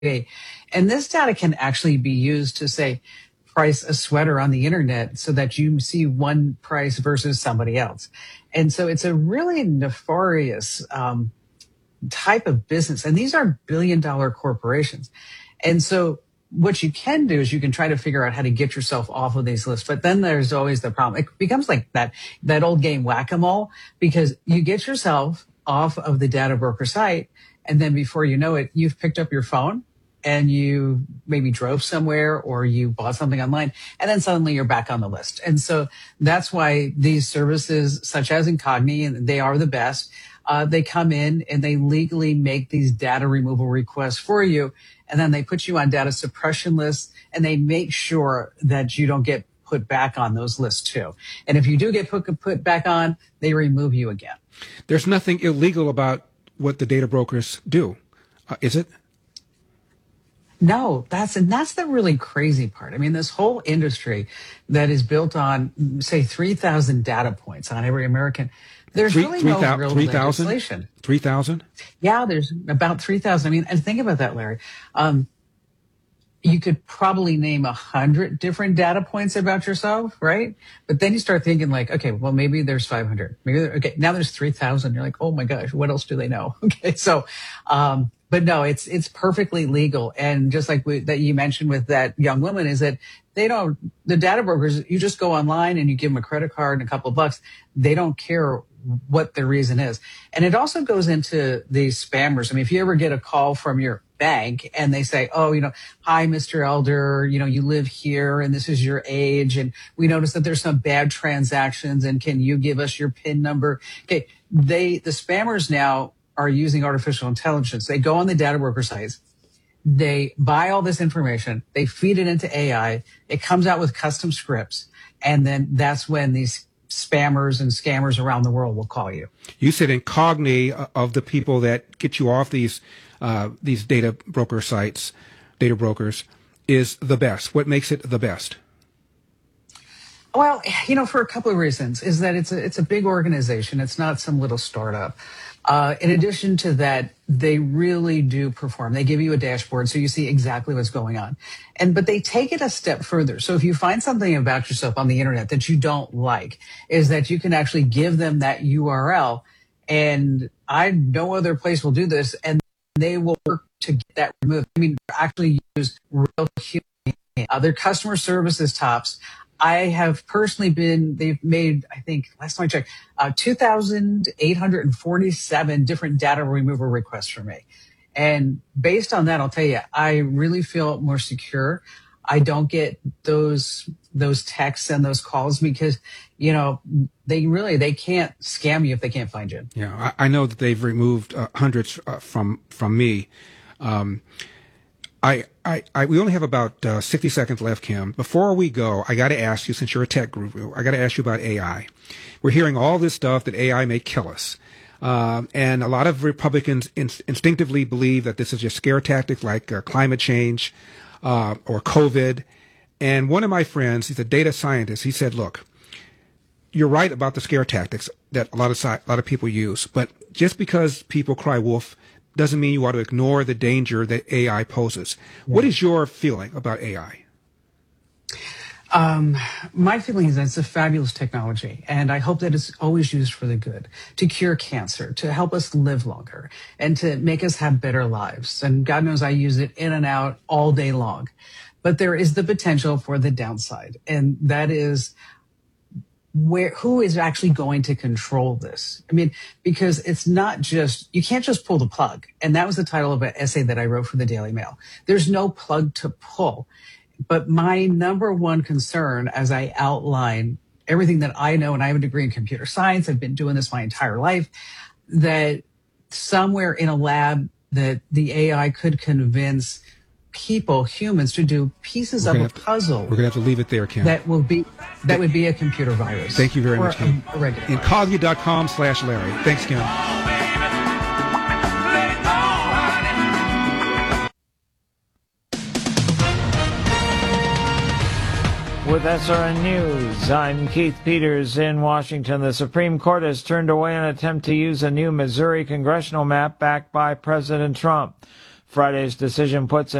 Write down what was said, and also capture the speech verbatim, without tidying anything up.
And this data can actually be used to say, price a sweater on the internet so that you see one price versus somebody else. And so it's a really nefarious um, type of business. And these are billion dollar corporations. And so what you can do is you can try to figure out how to get yourself off of these lists. But then there's always the problem. It becomes like that, that old game whack-a-mole, because you get yourself off of the data broker site. And then before you know it, you've picked up your phone and you maybe drove somewhere or you bought something online, and then suddenly you're back on the list. And so that's why these services such as Incogni, and they are the best, uh, they come in and they legally make these data removal requests for you. And then they put you on data suppression lists, and they make sure that you don't get put back on those lists too. And if you do get put, put back on, they remove you again. There's nothing illegal about what the data brokers do, uh, is it? No, that's, and that's the really crazy part. I mean, this whole industry that is built on, say, three thousand data points on every American, there's Three, really three, no thou, real three legislation. three thousand? Yeah, there's about three thousand. I mean, and think about that, Larry. Um, you could probably name a hundred different data points about yourself, right? But then you start thinking like, okay, well, maybe there's five hundred. Maybe, there, okay, now there's three thousand. You're like, oh my gosh, what else do they know? Okay, so, um, but no, it's, it's perfectly legal. And just like we, that you mentioned with that young woman, is that they don't, the data brokers, you just go online and you give them a credit card and a couple of bucks. They don't care what the reason is. And it also goes into the spammers. I mean, if you ever get a call from your bank and they say, oh, you know, hi, Mister Elder, you know, you live here and this is your age, and we noticed that there's some bad transactions, and can you give us your PIN number? Okay. They, the spammers now are using artificial intelligence. They go on the data broker sites. They buy all this information. They feed it into A I. It comes out with custom scripts. And then that's when these spammers and scammers around the world will call you. You said Incogni of the people that get you off these uh, these data broker sites, data brokers, is the best. What makes it the best? Well, you know, for a couple of reasons, is that it's a, it's a big organization. It's not some little startup. Uh, in addition to that, they really do perform. They give you a dashboard so you see exactly what's going on. And, but they take it a step further. So if you find something about yourself on the internet that you don't like, is that you can actually give them that U R L. And I, no other place will do this. And they will work to get that removed. I mean, actually use real human. Uh, their customer service is tops. I have personally been, they've made, I think, last time I checked, uh, two thousand eight hundred forty-seven different data removal requests for me. And based on that, I'll tell you, I really feel more secure. I don't get those, those texts and those calls because, you know, they really, they can't scam you if they can't find you. Yeah, I, I know that they've removed uh, hundreds uh, from, from me. Um, I, I, I, we only have about uh, sixty seconds left, Kim. Before we go, I got to ask you, since you're a tech guru, I got to ask you about A I. We're hearing all this stuff that A I may kill us. Um, and a lot of Republicans in, instinctively believe that this is just scare tactics like uh, climate change uh, or COVID. And one of my friends, he's a data scientist, he said, look, you're right about the scare tactics that a lot of, sci- a lot of people use. But just because people cry wolf doesn't mean you ought to ignore the danger that A I poses. Yeah. What is your feeling about A I? Um, my feeling is that it's a fabulous technology, and I hope that it's always used for the good, to cure cancer, to help us live longer, and to make us have better lives. And God knows I use it in and out all day long. But there is the potential for the downside, and that is where, who is actually going to control this? I mean, because it's not just, you can't just pull the plug. And that was the title of an essay that I wrote for the Daily Mail. There's no plug to pull. But my number one concern, as I outline everything that I know, and I have a degree in computer science, I've been doing this my entire life, that somewhere in a lab that the A I could convince people, humans, to do pieces of a to, puzzle. We're going to have to leave it there, Kim. That will be, that would be a computer virus. Thank you very or much, Kim. Incogni.com slash Larry. Thanks, Kim. With S R N News, I'm Keith Peters in Washington. The Supreme Court has turned away an attempt to use a new Missouri congressional map backed by President Trump. Friday's decision puts